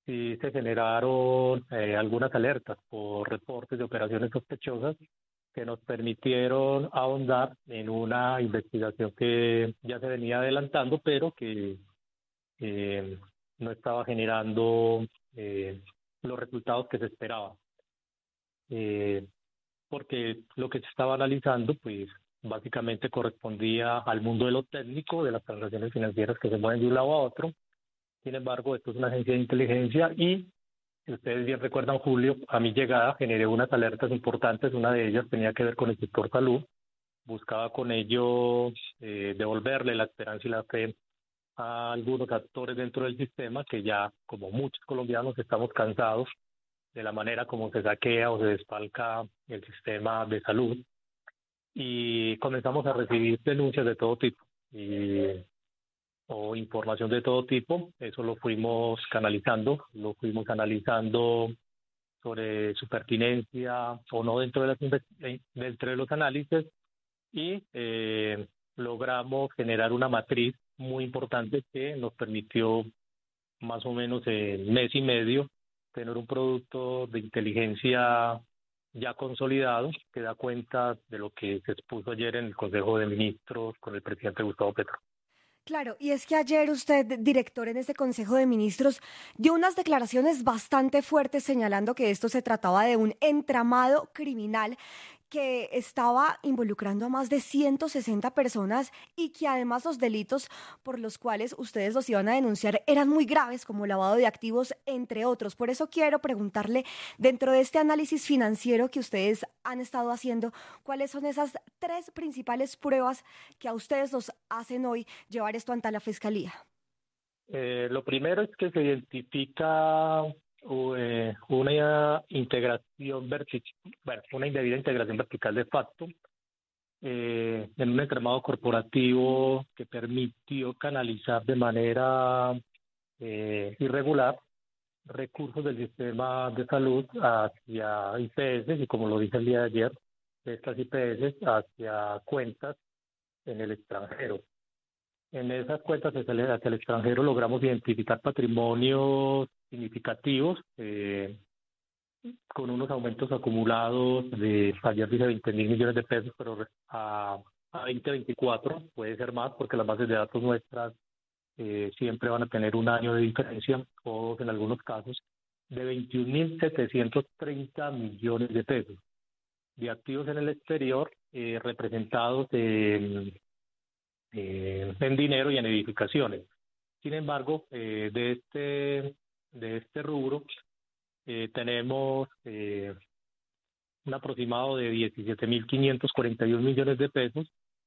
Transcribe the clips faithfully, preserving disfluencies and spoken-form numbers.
sí se generaron eh, algunas alertas por reportes de operaciones sospechosas que nos permitieron ahondar en una investigación que ya se venía adelantando, pero que eh, no estaba generando eh, los resultados que se esperaban. Eh, Porque lo que se estaba analizando, pues básicamente correspondía al mundo de lo técnico, de las transacciones financieras que se mueven de un lado a otro. Sin embargo, esto es una agencia de inteligencia y, si ustedes bien recuerdan, Julio, a mi llegada generé unas alertas importantes. Una de ellas tenía que ver con el sector salud. Buscaba con ello eh, devolverle la esperanza y la fe a algunos actores dentro del sistema que ya, como muchos colombianos, estamos cansados de la manera como se saquea o se desfalca el sistema de salud, y comenzamos a recibir denuncias de todo tipo y, o información de todo tipo. Eso lo fuimos canalizando, lo fuimos analizando sobre su pertinencia o no dentro de, las, inve- eh, dentro de los análisis, y eh, logramos generar una matriz muy importante que nos permitió más o menos en mes y medio tener un producto de inteligencia ya consolidado que da cuenta de lo que se expuso ayer en el Consejo de Ministros con el presidente Gustavo Petro. Claro, y es que ayer usted, director en ese Consejo de Ministros, dio unas declaraciones bastante fuertes señalando que esto se trataba de un entramado criminal que estaba involucrando a más de ciento sesenta personas y que además los delitos por los cuales ustedes los iban a denunciar eran muy graves, como lavado de activos, entre otros. Por eso quiero preguntarle, dentro de este análisis financiero que ustedes han estado haciendo, ¿cuáles son esas tres principales pruebas que a ustedes los hacen hoy llevar esto ante la Fiscalía? Eh, lo primero es que se identifica uh, eh, una integración vertical, bueno, una indebida integración vertical de facto eh, en un entramado corporativo que permitió canalizar de manera eh, irregular recursos del sistema de salud hacia I P S, y como lo dije el día de ayer, de estas I P S hacia cuentas en el extranjero. En esas cuentas hacia el, hacia el extranjero logramos identificar patrimonios significativos, eh, con unos aumentos acumulados de, ayer dije veinte mil millones de pesos, pero a, a dos mil veinticuatro puede ser más porque las bases de datos nuestras eh, siempre van a tener un año de diferencia, o en algunos casos, de veintiún mil setecientos treinta millones de pesos de activos en el exterior, eh, representados en, eh, en dinero y en edificaciones. Sin embargo, eh, de este de este rubro eh, tenemos eh, un aproximado de diecisiete mil quinientos cuarenta y un millones de pesos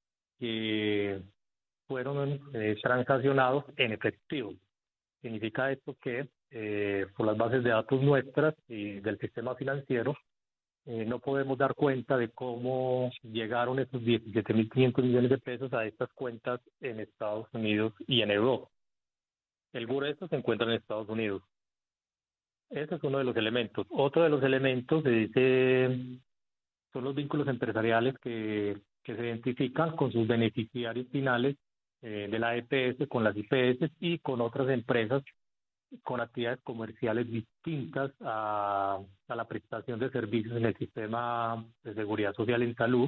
que fueron eh, transaccionados en efectivo. Significa esto que eh, por las bases de datos nuestras y del sistema financiero eh, no podemos dar cuenta de cómo llegaron estos diecisiete mil quinientos millones de pesos a estas cuentas en Estados Unidos y en Europa. El grueso se encuentra en Estados Unidos. Ese es uno de los elementos. Otro de los elementos se dice, son los vínculos empresariales que, que se identifican con sus beneficiarios finales eh, de la E P S, con las I P S y con otras empresas con actividades comerciales distintas a, a la prestación de servicios en el sistema de seguridad social en salud,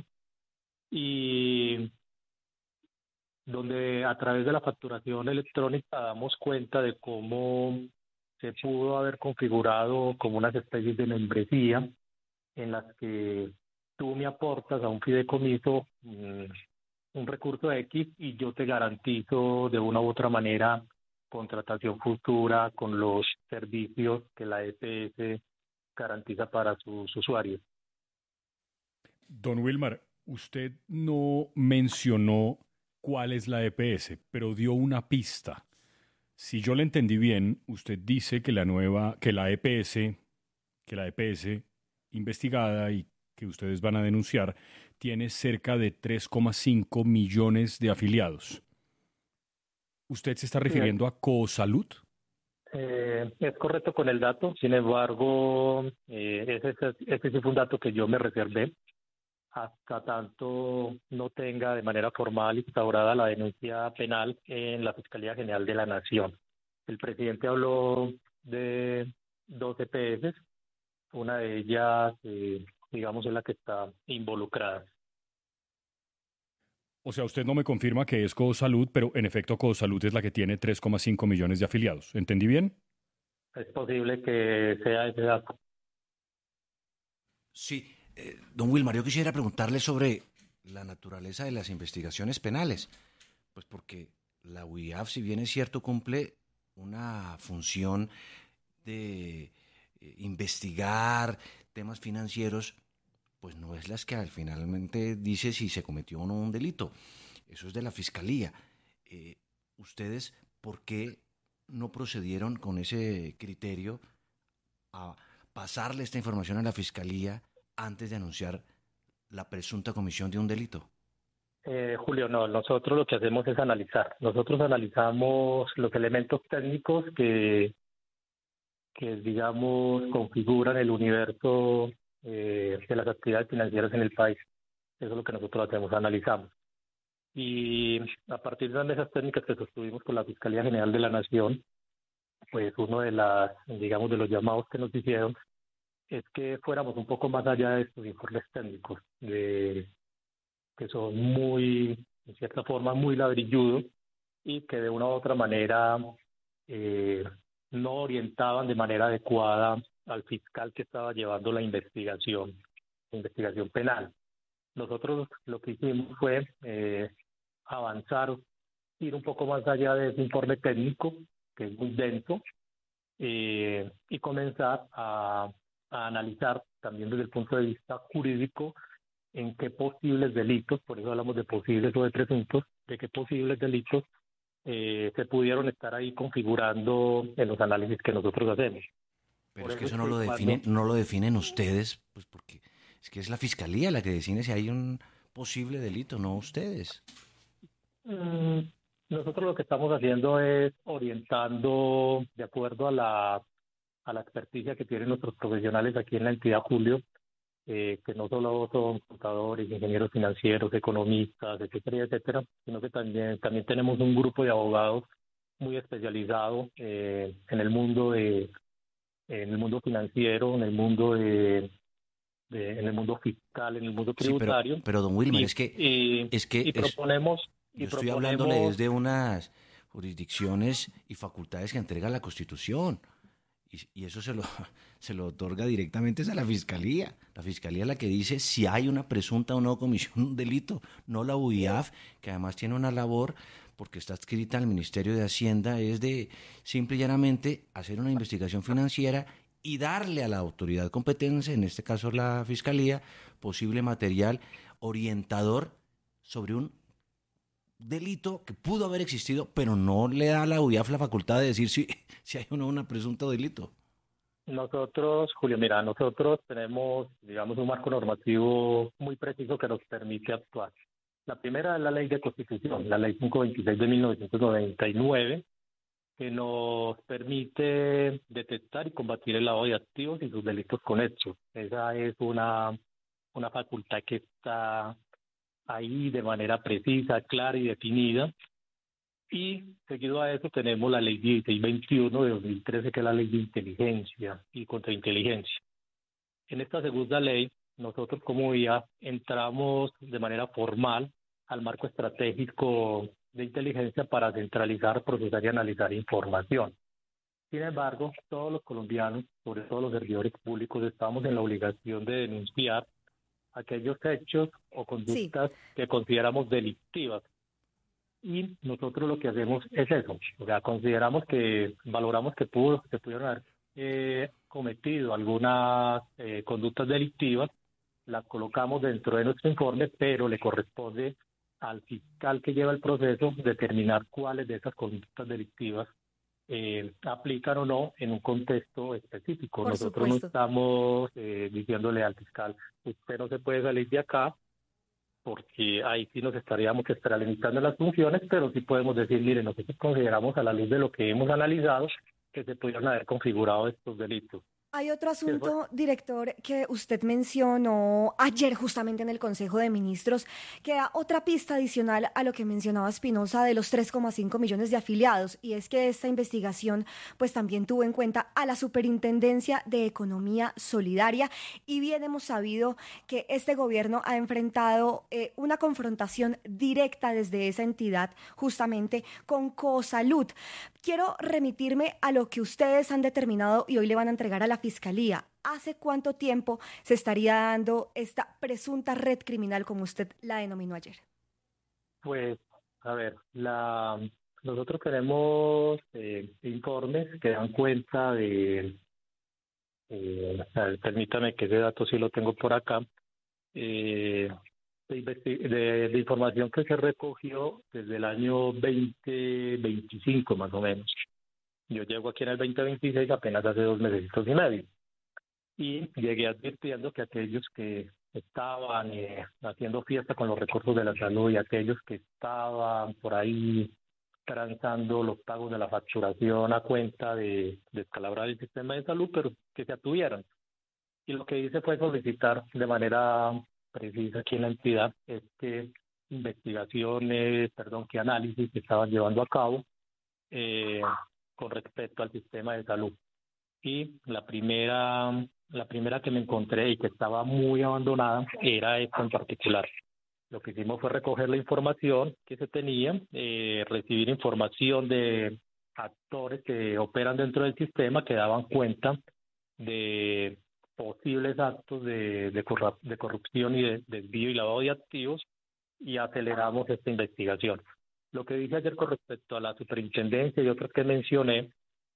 y donde a través de la facturación electrónica damos cuenta de cómo se pudo haber configurado como unas especies de membresía en las que tú me aportas a un fideicomiso mm, un recurso X y yo te garantizo de una u otra manera contratación futura con los servicios que la E P S garantiza para sus usuarios. Don Wilmar, usted no mencionó cuál es la E P S, pero dio una pista. Si yo le entendí bien, usted dice que la nueva, que la E P S, que la E P S investigada y que ustedes van a denunciar, tiene cerca de tres coma cinco millones de afiliados. ¿Usted se está Sí, es, refiriendo a Cosalud? eh, es correcto con el dato. Sin embargo, eh, ese, ese, ese sí fue un dato que yo me reservé hasta tanto no tenga de manera formal instaurada la denuncia penal en la Fiscalía General de la Nación. El presidente habló de dos E P S. Una de ellas, eh, digamos, es la que está involucrada. O sea, usted no me confirma que es Cosalud, pero en efecto Cosalud es la que tiene tres coma cinco millones de afiliados. ¿Entendí bien? Es posible que sea ese dato. Sí, eh, don Wilmar, yo quisiera preguntarle sobre la naturaleza de las investigaciones penales, pues porque la U I A F, si bien es cierto, cumple una función de eh, investigar temas financieros, pues no es las que al finalmente dice si se cometió o no un delito. Eso es de la Fiscalía. Eh, ¿Ustedes por qué no procedieron con ese criterio a pasarle esta información a la Fiscalía antes de anunciar la presunta comisión de un delito? Eh, Julio, no, nosotros lo que hacemos es analizar. Nosotros analizamos los elementos técnicos que, que digamos, configuran el universo eh, de las actividades financieras en el país. Eso es lo que nosotros hacemos, analizamos. Y a partir de las mesas técnicas que sostuvimos con la Fiscalía General de la Nación, pues uno de las, digamos, de los llamados que nos hicieron es que fuéramos un poco más allá de estos informes técnicos, de, que son muy, en cierta forma, muy ladrilludos y que de una u otra manera eh, no orientaban de manera adecuada al fiscal que estaba llevando la investigación, la investigación penal. Nosotros lo que hicimos fue eh, avanzar, ir un poco más allá de ese informe técnico, que es muy denso, eh, y comenzar a, a analizar también desde el punto de vista jurídico en qué posibles delitos, por eso hablamos de posibles o de presuntos, de qué posibles delitos eh, se pudieron estar ahí configurando en los análisis que nosotros hacemos. Pero Por es que eso eso es no que lo definen, cuando, no lo definen ustedes, pues porque es que es la Fiscalía la que define si hay un posible delito, no ustedes. mm, nosotros lo que estamos haciendo es orientando de acuerdo a la, a la experticia que tienen nuestros profesionales aquí en la entidad, Julio, eh, que no solo son contadores, ingenieros financieros, economistas, etcétera, etcétera, sino que también, también tenemos un grupo de abogados muy especializado eh, en el mundo de, en el mundo financiero, en el mundo de, de- en el mundo fiscal, en el mundo Sí, pero, tributario, pero don Wilmer, y, es que, y, es que y es, proponemos, y yo estoy hablándole proponemos, desde unas jurisdicciones y facultades que entrega la Constitución. Y, y eso se lo, se lo otorga directamente es a la Fiscalía. La Fiscalía es la que dice si hay una presunta o no comisión de un delito, no la U I A F, que además tiene una labor, porque está adscrita al Ministerio de Hacienda, es de simple y llanamente hacer una investigación financiera y darle a la autoridad competente, en este caso la Fiscalía, posible material orientador sobre un delito que pudo haber existido, pero no le da a la U I A F la facultad de decir si, si hay o no una presunto delito. nosotros, Julio, mira, nosotros tenemos, digamos, un marco normativo muy preciso que nos permite actuar. La primera es la ley de constitución, la ley quinientos veintiséis de mil novecientos noventa y nueve, que nos permite detectar y combatir el lavado de activos y sus delitos conexos. Esa es una, una facultad que está ahí de manera precisa, clara y definida. Y seguido a eso tenemos la ley dieciséis veintiuno de dos mil trece, que es la ley de inteligencia y contrainteligencia. En esta segunda ley, nosotros como I A entramos de manera formal al marco estratégico de inteligencia para centralizar, procesar y analizar información. Sin embargo, todos los colombianos, sobre todo los servidores públicos, estamos en la obligación de denunciar aquellos hechos o Sí. conductas que consideramos delictivas. Y nosotros lo que hacemos es eso, o sea, consideramos que, valoramos que pudo, que pudieron haber eh, cometido algunas eh, conductas delictivas, las colocamos dentro de nuestro informe, pero le corresponde al fiscal que lleva el proceso determinar cuáles de esas conductas delictivas eh, aplican o no en un contexto específico. Por Nosotros no supuesto. estamos eh, diciéndole al fiscal, usted no se puede salir de acá, porque ahí sí nos estaríamos extralimitando las funciones, pero sí podemos decir, mire, nosotros consideramos a la luz de lo que hemos analizado que se pudieron haber configurado estos delitos. Hay otro asunto, director, que usted mencionó ayer justamente en el Consejo de Ministros, que da otra pista adicional a lo que mencionaba Espinosa de los tres coma cinco millones de afiliados, y es que esta investigación pues también tuvo en cuenta a la Superintendencia de Economía Solidaria, y bien hemos sabido que este gobierno ha enfrentado eh, una confrontación directa desde esa entidad justamente con Cosalud. Quiero remitirme a lo que ustedes han determinado y hoy le van a entregar a la Fiscalía. ¿Hace cuánto tiempo se estaría dando esta presunta red criminal, como usted la denominó ayer? Pues, a ver, la, nosotros tenemos eh, informes que dan cuenta de, eh, permítame que ese dato sí lo tengo por acá, eh, de, de, de información que se recogió desde el año veinte veinticinco más o menos. Yo llego aquí en el veinte veintiséis apenas hace dos meses y medio. Y llegué advirtiendo que aquellos que estaban eh, haciendo fiesta con los recursos de la salud y aquellos que estaban por ahí transando los pagos de la facturación a cuenta de descalabrar el sistema de salud, pero que se atuvieran. Y lo que hice fue solicitar de manera precisa aquí en la entidad es que investigaciones, perdón, que análisis que estaban llevando a cabo eh, con respecto al sistema de salud. Y la primera, la primera que me encontré y que estaba muy abandonada era esta en particular. Lo que hicimos fue recoger la información que se tenía, eh, recibir información de actores que operan dentro del sistema que daban cuenta de posibles actos de, de, corrup- de corrupción y de desvío y lavado de activos, y aceleramos esta investigación. Lo que dije ayer con respecto a la superintendencia y otras que mencioné,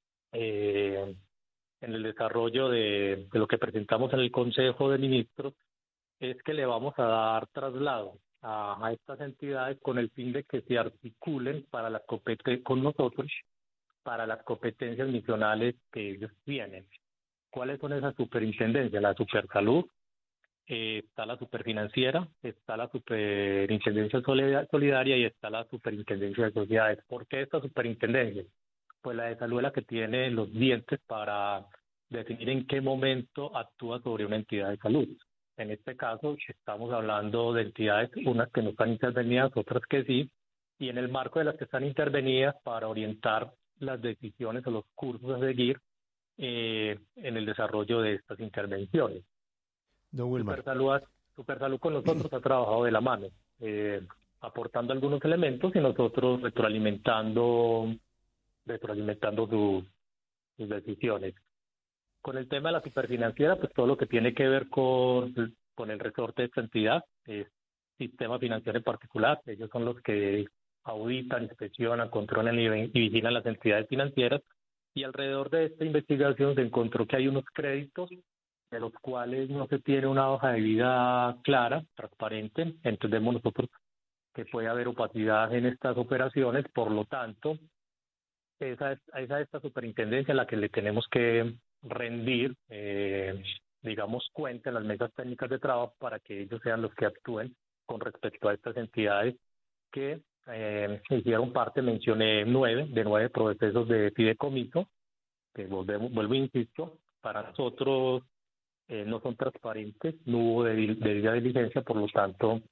eh, en el desarrollo de, de lo que presentamos en el Consejo de Ministros, es que le vamos a dar traslado a, a estas entidades con el fin de que se articulen para las compet- con nosotros para las competencias misionales que ellos tienen. ¿Cuáles son esas superintendencias? La Supersalud, eh, está la Superfinanciera, está la Superintendencia Solidaria y está la Superintendencia de Sociedades. ¿Por qué esta superintendencia? Pues la de salud es la que tiene los dientes para definir en qué momento actúa sobre una entidad de salud. En este caso estamos hablando de entidades, unas que no están intervenidas, otras que sí, y en el marco de las que están intervenidas para orientar las decisiones o los cursos a seguir eh, en el desarrollo de estas intervenciones. Don Wilmar. Supersalud, Supersalud con nosotros ha trabajado de la mano, eh, aportando algunos elementos y nosotros retroalimentando retroalimentando sus, sus decisiones. Con el tema de la superfinanciera, pues todo lo que tiene que ver con, con el resorte de esta entidad, es sistema financiero en particular. Ellos son los que auditan, inspeccionan, controlan y, y vigilan las entidades financieras, y alrededor de esta investigación se encontró que hay unos créditos de los cuales no se tiene una hoja de vida clara, transparente. Entendemos nosotros que puede haber opacidad en estas operaciones, por lo tanto, esa es, esa es esta superintendencia a la que le tenemos que rendir, eh, digamos, cuenta en las mesas técnicas de trabajo para que ellos sean los que actúen con respecto a estas entidades que eh, hicieron parte, mencioné nueve, de nueve procesos de fideicomiso, que volvemos, vuelvo e insisto, para nosotros eh, no son transparentes, no hubo de, debida diligencia, por lo tanto,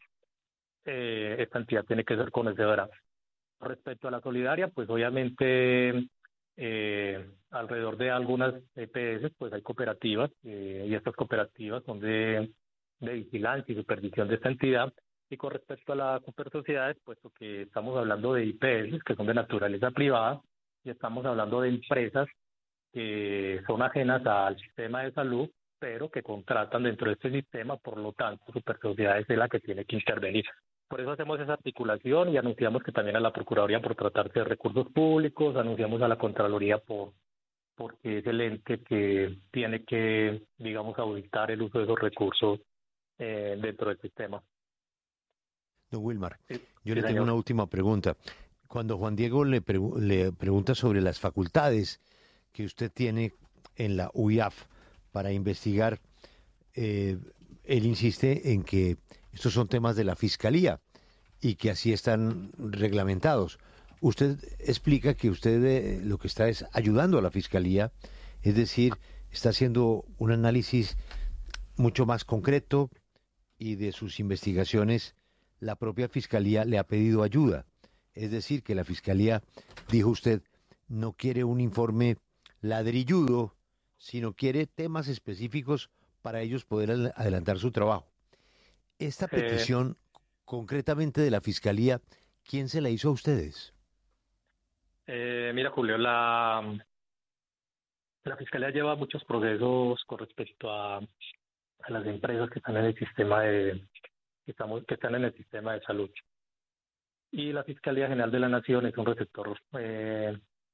eh, esta entidad tiene que ser conocedora. Respecto a la solidaria, pues obviamente eh, alrededor de algunas E P S pues hay cooperativas eh, y estas cooperativas son de, de vigilancia y supervisión de esta entidad. Y con respecto a las supersociedades, puesto que estamos hablando de I P S que son de naturaleza privada y estamos hablando de empresas que son ajenas al sistema de salud, pero que contratan dentro de este sistema, por lo tanto, supersociedades es la que tiene que intervenir. Por eso hacemos esa articulación y anunciamos que también a la Procuraduría por tratarse de recursos públicos, anunciamos a la Contraloría por porque es el ente que tiene que, digamos, auditar el uso de esos recursos eh, dentro del sistema. Don Wilmar, Sí, yo sí, le tengo señor. una última pregunta. Cuando Juan Diego le, pregu- le pregunta sobre las facultades que usted tiene en la U I A F para investigar, eh, él insiste en que estos son temas de la Fiscalía y que así están reglamentados. Usted explica que usted eh, lo que está es ayudando a la Fiscalía, es decir, está haciendo un análisis mucho más concreto y de sus investigaciones la propia Fiscalía le ha pedido ayuda. Es decir, que la Fiscalía, dijo usted, no quiere un informe ladrilludo, sino quiere temas específicos para ellos poder adelantar su trabajo. Esta petición, eh, concretamente de la Fiscalía, ¿quién se la hizo a ustedes? Eh, mira, Julio, la, la Fiscalía lleva muchos procesos con respecto a, a las empresas que están en el sistema de que, estamos, que están en el sistema de salud. Y la Fiscalía General de la Nación es un receptor eh,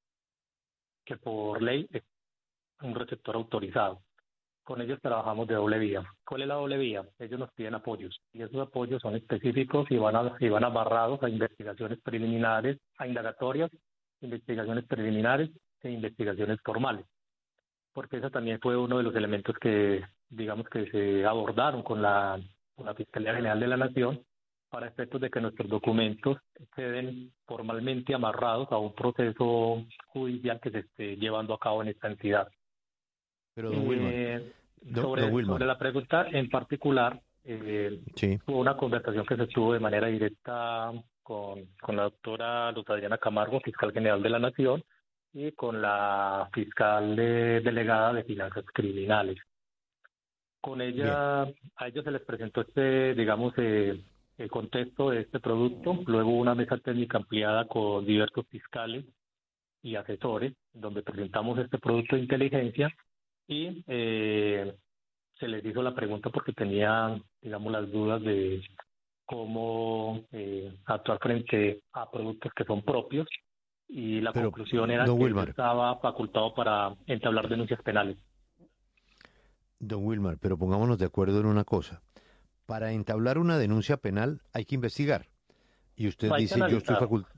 que por ley es un receptor autorizado. Con ellos trabajamos de doble vía. ¿Cuál es la doble vía? Ellos nos piden apoyos y esos apoyos son específicos y van, a, y van amarrados a investigaciones preliminares, a indagatorias, investigaciones preliminares e investigaciones formales. Porque ese también fue uno de los elementos que, digamos, que se abordaron con la, con la Fiscalía General de la Nación para efectos de que nuestros documentos queden formalmente amarrados a un proceso judicial que se esté llevando a cabo en esta entidad. Pero, don Wilmar, eh, don, sobre, don Wilmar. sobre la pregunta en particular, eh, sí. hubo una conversación que se tuvo de manera directa con, con la doctora Luz Adriana Camargo, fiscal general de la Nación, y con la fiscal de, delegada de finanzas criminales. Con ella, Bien. a ellos se les presentó este, digamos, eh, el contexto de este producto, luego una mesa técnica ampliada con diversos fiscales y asesores, donde presentamos este producto de inteligencia y eh, se les hizo la pregunta porque tenían, digamos, las dudas de cómo eh, actuar frente a productos que son propios y la Pero, conclusión era que Wilmar, estaba facultado para entablar denuncias penales. Don Wilmar, pero pongámonos de acuerdo en una cosa. Para entablar una denuncia penal hay que investigar. Y usted no dice, yo estoy facultado.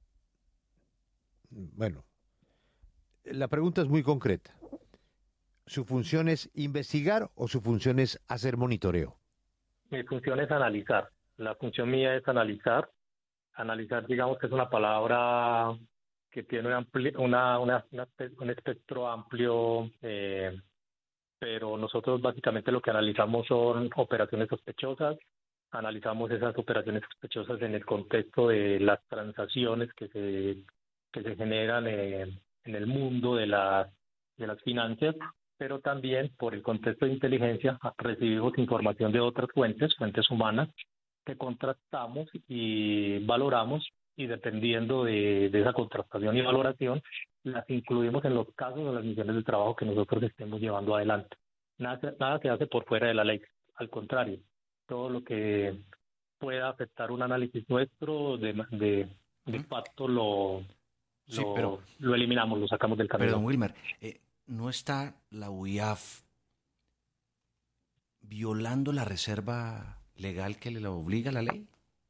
Bueno, la pregunta es muy concreta. ¿Su función es investigar o su función es hacer monitoreo? Mi función es analizar. La función mía es analizar. Analizar, digamos que es una palabra que tiene ampli- una, una, una, un espectro amplio, eh, pero nosotros básicamente lo que analizamos son operaciones sospechosas. Analizamos esas operaciones sospechosas en el contexto de las transacciones que se, que se generan en, en el mundo de las, de las finanzas, pero también por el contexto de inteligencia recibimos información de otras fuentes, fuentes humanas, que contrastamos y valoramos, y dependiendo de, de esa contrastación y valoración, las incluimos en los casos o las misiones de trabajo que nosotros estemos llevando adelante. Nada, nada se hace por fuera de la ley, al contrario, todo lo que pueda afectar un análisis nuestro de, de, de facto lo, sí, lo, pero, lo eliminamos, lo sacamos del camino. Pero, don Wilmar, eh, ¿no está la U I A F violando la reserva legal que le obliga a la ley?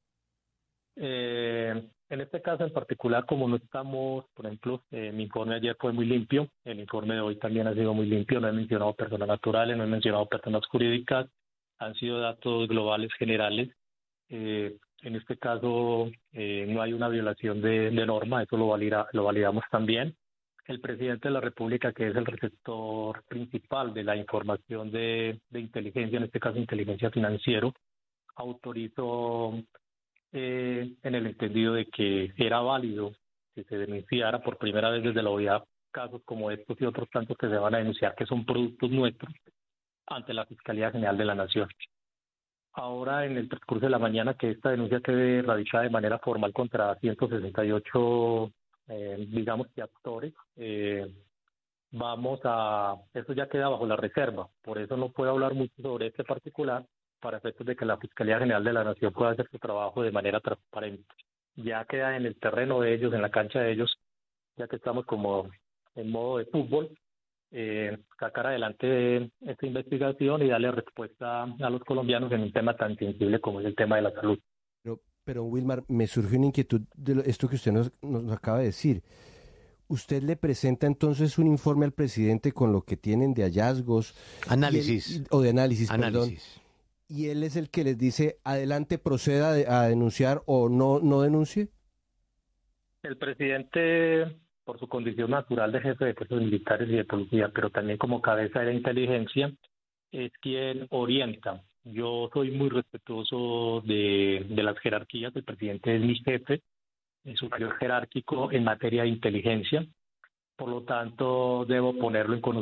Eh, en este caso en particular, como no estamos, por ejemplo, eh, mi informe ayer fue muy limpio, el informe de hoy también ha sido muy limpio, no he mencionado personas naturales, no he mencionado personas jurídicas, han sido datos globales generales. Eh, en este caso eh, no hay una violación de, de norma, eso lo, valida, lo validamos también. El presidente de la República, que es el receptor principal de la información de, de inteligencia, en este caso inteligencia financiera, autorizó eh, en el entendido de que era válido que se denunciara por primera vez desde la O E A casos como estos y otros tantos que se van a denunciar que son productos nuestros ante la Fiscalía General de la Nación. Ahora, en el transcurso de la mañana, que esta denuncia quede radicada de manera formal contra ciento sesenta y ocho, eh, digamos que actores, eh, vamos a, eso ya queda bajo la reserva, por eso no puedo hablar mucho sobre este particular, para efectos de que la Fiscalía General de la Nación pueda hacer su trabajo de manera transparente. Ya queda en el terreno de ellos, en la cancha de ellos, ya que estamos como en modo de fútbol, eh, sacar adelante esta investigación y darle respuesta a los colombianos en un tema tan sensible como es el tema de la salud. Pero, pero Wilmar, me surge una inquietud de lo, esto que usted nos, nos acaba de decir. ¿Usted le presenta entonces un informe al presidente con lo que tienen de hallazgos? Análisis. Él, o de análisis, análisis. perdón. ¿Y él es el que les dice, adelante, proceda a denunciar o no, no denuncie? El presidente por su condición natural de jefe de fuerzas militares y de policía, pero también como cabeza de la inteligencia, es quien orienta. Yo soy muy respetuoso de, de las jerarquías, el presidente es mi jefe, es superior jerárquico en materia de inteligencia, por lo tanto debo ponerlo en conocimiento